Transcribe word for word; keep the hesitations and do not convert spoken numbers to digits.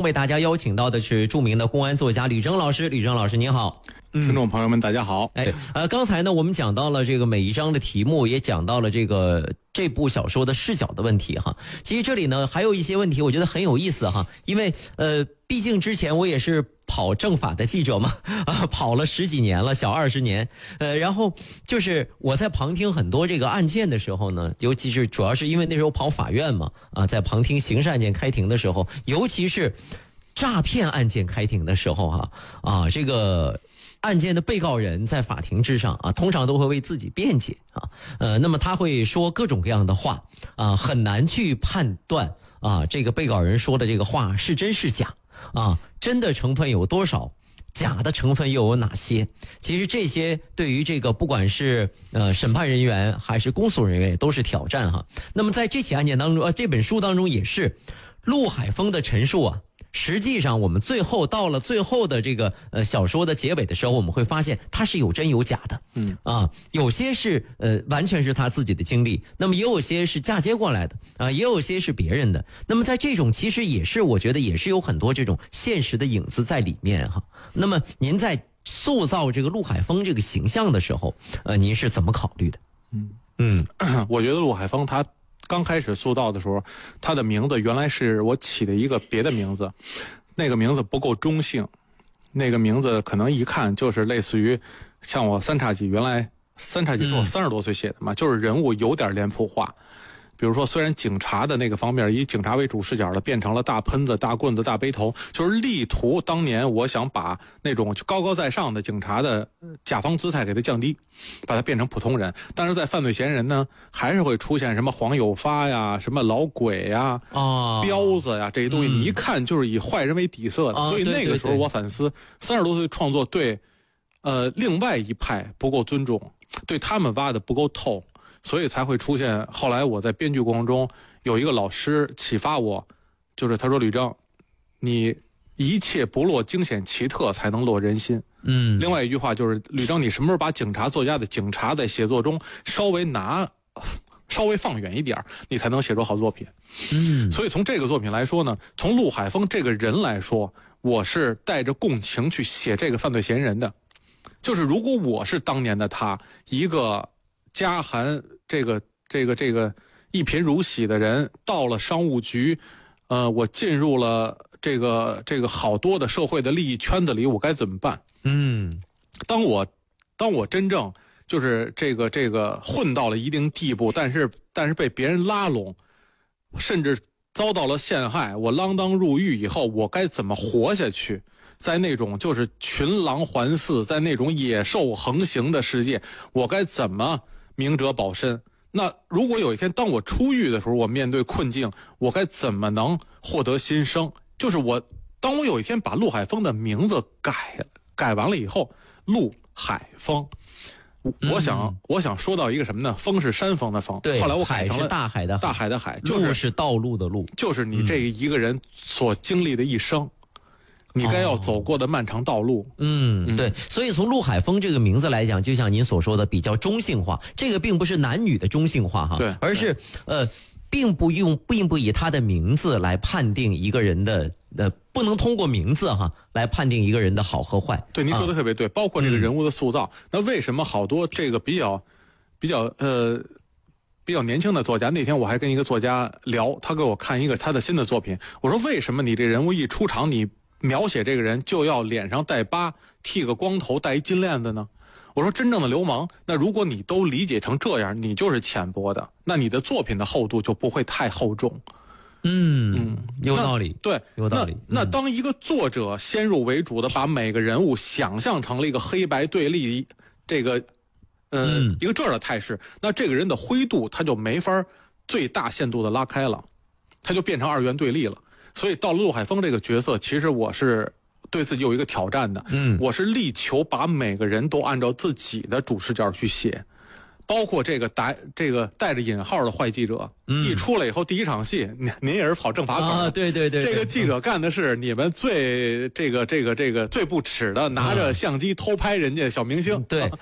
为大家邀请到的是著名的公安作家吕征老师。吕征老师您好。 听众朋友们大家好。 哎，呃，刚才呢我们讲到了这个每一章的题目，也讲到了这个这部小说的视角的问题哈。其实这里呢还有一些问题我觉得很有意思哈，因为呃毕竟之前我也是跑政法的记者嘛，啊跑了十几年了，小二十年。呃然后就是我在旁听很多这个案件的时候呢，尤其是主要是因为那时候跑法院嘛，啊在旁听刑事案件开庭的时候，尤其是诈骗案件开庭的时候哈，啊这个案件的被告人在法庭之上啊，通常都会为自己辩解啊，呃，那么他会说各种各样的话啊，很难去判断啊，这个被告人说的这个话是真是假啊，真的成分有多少，假的成分又有哪些？其实这些对于这个不管是呃审判人员还是公诉人员都是挑战哈。那么在这起案件当中，呃，这本书当中也是陆海峰的陈述啊。实际上我们最后到了最后的这个呃小说的结尾的时候，我们会发现它是有真有假的。嗯啊，有些是呃完全是他自己的经历，那么也有些是嫁接过来的啊，也有些是别人的。那么在这种其实也是我觉得也是有很多这种现实的影子在里面哈。那么您在塑造这个陆海峰这个形象的时候，呃您是怎么考虑的？ 嗯嗯， 我觉得陆海峰他刚开始塑造的时候，他的名字原来是我起的一个别的名字，那个名字不够中性，那个名字可能一看就是类似于像我三叉戟，原来三叉戟是我三十多岁写的嘛，嗯、就是人物有点脸谱化。比如说，虽然警察的那个方面以警察为主视角的变成了大喷子、大棍子、大背头，就是力图当年我想把那种高高在上的警察的甲方姿态给它降低，把它变成普通人。但是在犯罪嫌疑人呢，还是会出现什么黄有发呀、什么老鬼呀、 哦、 彪子呀这些东西，你一看就是以坏人为底色的。 哦、 所以那个时候我反思，三十多岁创作对，呃，另外一派不够尊重，对他们挖的不够透。所以才会出现后来我在编剧过程中有一个老师启发我，就是他说吕征，你一切不落惊险奇特才能落人心。嗯，另外一句话就是吕征，你什么时候把警察作家的警察在写作中稍微拿稍微放远一点，你才能写出好作品。嗯，所以从这个作品来说呢，从陆海峰这个人来说，我是带着共情去写这个犯罪嫌疑人的。就是如果我是当年的他，一个家含这个这个这个一贫如洗的人，到了商务局，呃，我进入了这个这个好多的社会的利益圈子里，我该怎么办？嗯，当我当我真正就是这个这个混到了一定地步，但是但是被别人拉拢，甚至遭到了陷害，我锒铛入狱以后，我该怎么活下去？在那种就是群狼环伺，在那种野兽横行的世界，我该怎么明哲保身？那如果有一天当我出狱的时候，我面对困境，我该怎么能获得新生？就是我当我有一天把陆海峰的名字改改完了以后，陆海峰，我想、嗯、我想说到一个什么呢？峰是山峰的峰， 对， 后来我改成了海是大海的海， 大海的海，就是路是道路的路， 就是你这一个人所经历的一生。嗯，你该要走过的漫长道路。 哦、嗯，对，所以从陆海峰这个名字来讲，就像您所说的比较中性化，这个并不是男女的中性化哈， 对， 而是呃，并不用，并不以他的名字来判定一个人的，呃，不能通过名字哈来判定一个人的好和坏。 对，您说的特别对，啊、包括这个人物的塑造。嗯、那为什么好多这个比较比较呃比较年轻的作家，那天我还跟一个作家聊，他给我看一个他的新的作品，我说为什么你这人物一出场你描写这个人就要脸上带疤，剃个光头，戴一金链子呢？我说真正的流氓，那如果你都理解成这样，你就是浅薄的，那你的作品的厚度就不会太厚重。 嗯嗯，有道理， 对， 有道理。 那、嗯、那当一个作者先入为主的把每个人物想象成了一个黑白对立，这个呃、嗯、一个这样的态势，那这个人的灰度他就没法最大限度的拉开了，他就变成二元对立了。所以到了陆海峰这个角色，其实我是对自己有一个挑战的，嗯，我是力求把每个人都按照自己的主视角去写，包括这个带这个带着引号的坏记者，嗯，一出来以后第一场戏，您您也是跑政法口啊，对对 对, 对， 这个记者干的是你们最这个这个这个最不耻的，拿着相机偷拍人家小明星， 嗯、对。